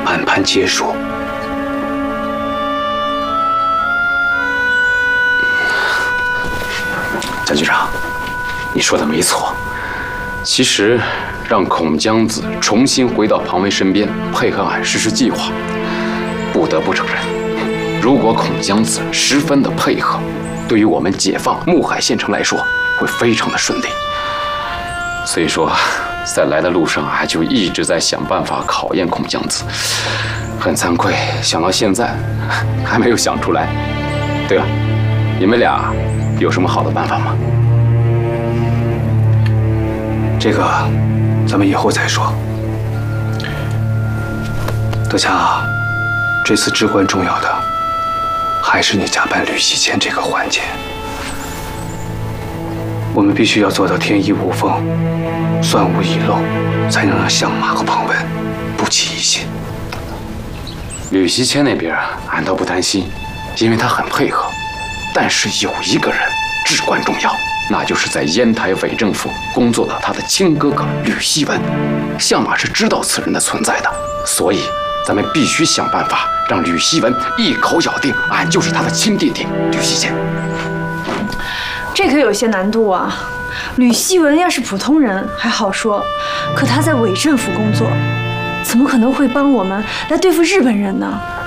满盘皆输。蒋局长，你说的没错。其实，让孔江子重新回到庞威身边，配合俺实施计划，不得不承认，如果孔江子十分的配合，对于我们解放木海县城来说，会非常的顺利。所以说，在来的路上啊，就一直在想办法考验孔江子。很惭愧，想到现在还没有想出来。对了，你们俩有什么好的办法吗？ 这个，咱们以后再说。德强，这次至关重要的，还是你假扮吕西谦这个环节。我们必须要做到天衣无缝，算无遗漏，才能让相马和庞文不起疑心。 吕西谦那边俺倒不担心，因为他很配合。但是有一个人至关重要，那就是在烟台伪政府工作的他的亲哥哥吕希文。相马是知道此人的存在的，所以咱们必须想办法让吕希文一口咬定俺就是他的亲弟弟吕西谦。 这可有些难度啊！吕希文要是普通人还好说，可他在伪政府工作，怎么可能会帮我们来对付日本人呢？